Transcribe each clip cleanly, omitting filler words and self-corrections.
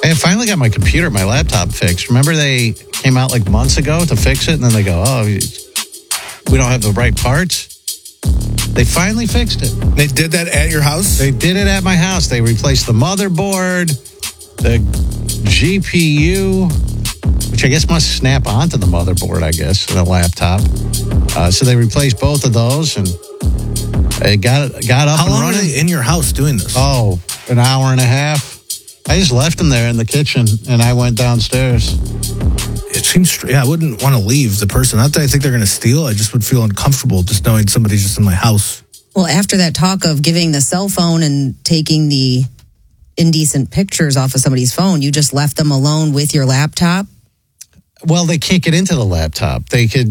Hey, I finally got my laptop fixed. Remember they came out like months ago to fix it, and then they go, oh, we don't have the right parts? They finally fixed it. They did that at your house? They did it at my house. They replaced the motherboard, the GPU, which I guess must snap onto the motherboard, I guess, in a laptop. So they replaced both of those, and it got up and running. How long are they in your house doing this? Oh, an hour and a half. I just left them there in the kitchen, and I went downstairs. It seems, I wouldn't want to leave the person. Not that I think they're going to steal. I just would feel uncomfortable just knowing somebody's just in my house. Well, after that talk of giving the cell phone and taking the indecent pictures off of somebody's phone, you just left them alone with your laptop? Well, they can't get into the laptop.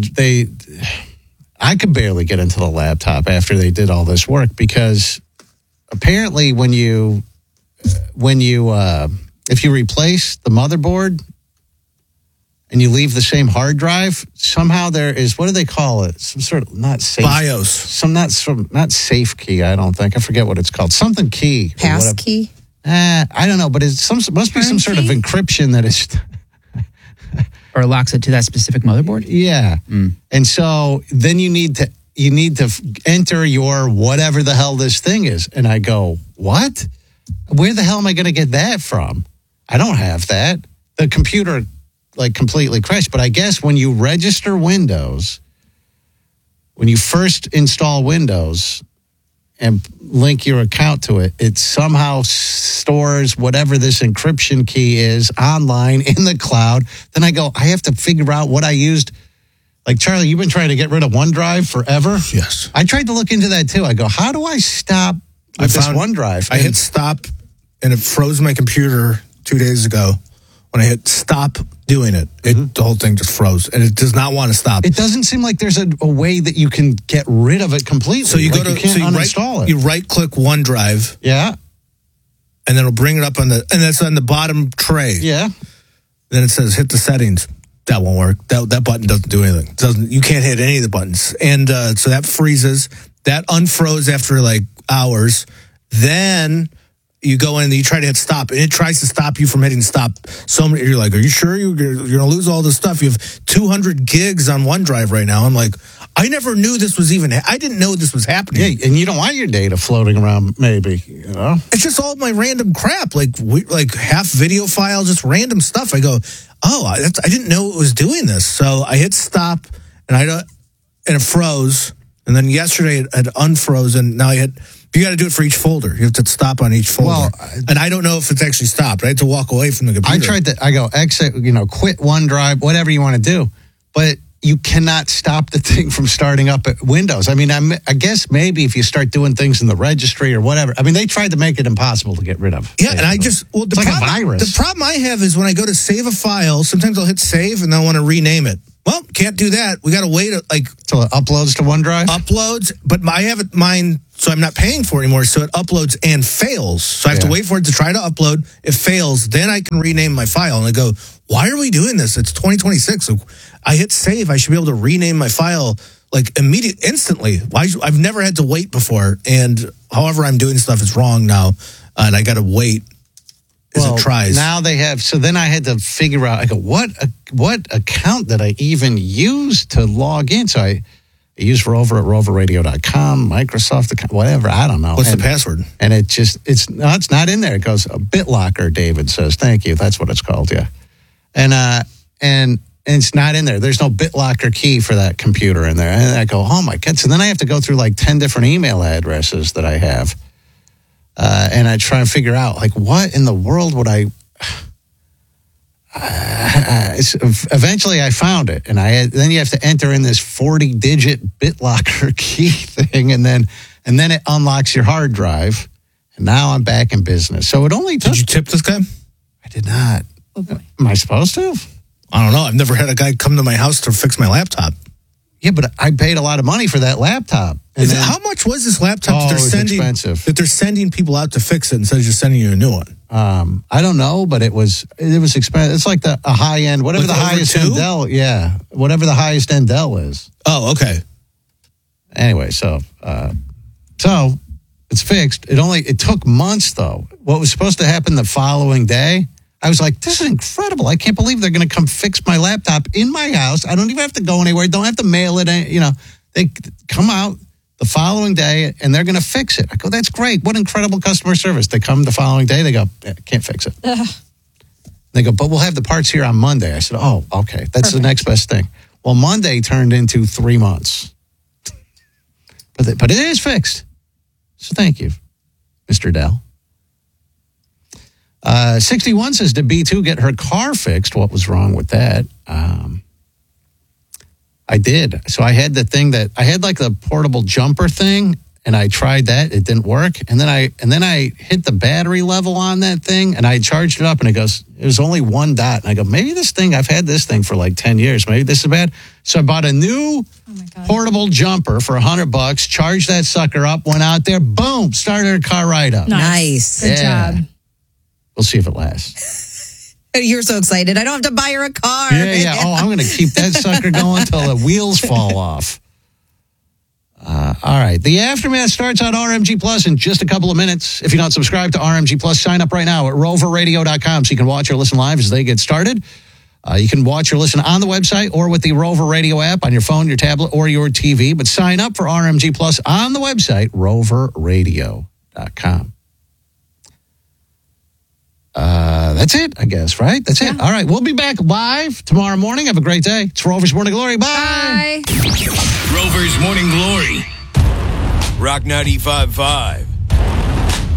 I could barely get into the laptop after they did all this work because apparently if you replace the motherboard and you leave the same hard drive, somehow there is, what do they call it? Some sort of, not safe. BIOS. Not safe key, I don't think. I forget what it's called. Something key. Pass key? I don't know, but it must be some sort of encryption that is... Or locks it to that specific motherboard? Yeah. And so then you need to enter your whatever the hell this thing is. And I go, what? Where the hell am I going to get that from? I don't have that. The computer completely crashed. But I guess when you register Windows, when you first install Windows and link your account to it, it somehow stores whatever this encryption key is online in the cloud. Then I go, I have to figure out what I used. Like, Charlie, you've been trying to get rid of OneDrive forever? Yes. I tried to look into that, too. I go, how do I stop with this OneDrive? I hit stop, and it froze my computer 2 days ago. When I hit stop doing it, the whole thing just froze, and it does not want to stop. It doesn't seem like there's a way that you can get rid of it completely. So you go to you can't uninstall it. You right-click OneDrive. Yeah. And then it'll bring it up and that's on the bottom tray. Yeah. Then it says hit the settings. That won't work. That button doesn't do anything. You can't hit any of the buttons. And so that freezes. That unfroze after hours. Then you go in and you try to hit stop, and it tries to stop you from hitting stop. You're like, are you sure you're going to lose all this stuff? You have 200 gigs on OneDrive right now. I'm like, I never knew this was I didn't know this was happening. Yeah, and you don't want your data floating around, maybe, It's just all my random crap, like half video files, just random stuff. I go, I didn't know it was doing this. So I hit stop, and it froze. And then yesterday it had unfrozen. Now you got to do it for each folder. You have to stop on each folder. Well, and I don't know if it's actually stopped. I had to walk away from the computer. I tried that. I go exit, quit OneDrive, whatever you want to do. But you cannot stop the thing from starting up at Windows. I mean, I guess maybe if you start doing things in the registry or whatever. I mean, they tried to make it impossible to get rid of. Yeah, and it's like a virus. The problem I have is when I go to save a file, sometimes I'll hit save and I want to rename it. Well, can't do that. We got to wait till it uploads to OneDrive. Uploads, but I have mine, so I'm not paying for it anymore. So it uploads and fails. So I have to wait for it to try to upload. It fails, then I can rename my file. And I go, why are we doing this? It's 2026. So I hit save. I should be able to rename my file instantly. I've never had to wait before. And however I'm doing stuff is wrong now, and I got to wait. It tries. Now they have. So then I had to figure out. I go, what account did I even use to log in? So I use Rover at roverradio.com, Microsoft account, whatever. I don't know. What's the password? And it's not in there. It goes BitLocker. David says, thank you. That's what it's called. Yeah, and it's not in there. There's no BitLocker key for that computer in there. And I go, oh my God. So then I have to go through 10 different email addresses that I have. And I try and figure out, what in the world would I... eventually I found it. And then you have to enter in this 40-digit BitLocker key thing, and then it unlocks your hard drive. And now I'm back in business. So it only took... Did you tip this guy? I did not. Am I supposed to? I don't know. I've never had a guy come to my house to fix my laptop. Yeah, but I paid a lot of money for that laptop. How much was this laptop expensive. that they're sending people out to fix it instead of just sending you a new one? I don't know, but it was expensive. It's like a high end, whatever the highest end Dell. Yeah, whatever the highest end Dell is. Oh, okay. Anyway, so it's fixed. It took months though. What was supposed to happen the following day, I was like, this is incredible. I can't believe they're going to come fix my laptop in my house. I don't even have to go anywhere. Don't have to mail it. They come out the following day and they're going to fix it. I go, that's great. What incredible customer service. They come the following day. They go, can't fix it. They go, but we'll have the parts here on Monday. I said, oh, okay. That's the next best thing. Well, Monday turned into 3 months. But it is fixed. So thank you, Mr. Dell. 61 says, did B2 get her car fixed? What was wrong with that? I did. So I had the thing I had like the portable jumper thing, and I tried that. It didn't work. And then I hit the battery level on that thing, and I charged it up, and it was only 1 dot. And I go, maybe I've had this thing for like 10 years. Maybe this is bad. So I bought a new portable jumper for $100, charged that sucker up, went out there, boom, started her car right up. Nice. Good job. We'll see if it lasts. You're so excited. I don't have to buy her a car. Yeah. Oh, I'm going to keep that sucker going until the wheels fall off. All right. The Aftermath starts on RMG Plus in just a couple of minutes. If you don't subscribe to RMG Plus, sign up right now at roverradio.com so you can watch or listen live as they get started. You can watch or listen on the website or with the Rover Radio app on your phone, your tablet, or your TV. But sign up for RMG Plus on the website, roverradio.com. That's it, I guess, right? That's it. All right. We'll be back live tomorrow morning. Have a great day. It's Rover's Morning Glory. Bye. Bye. Rover's Morning Glory. Rock 95.5.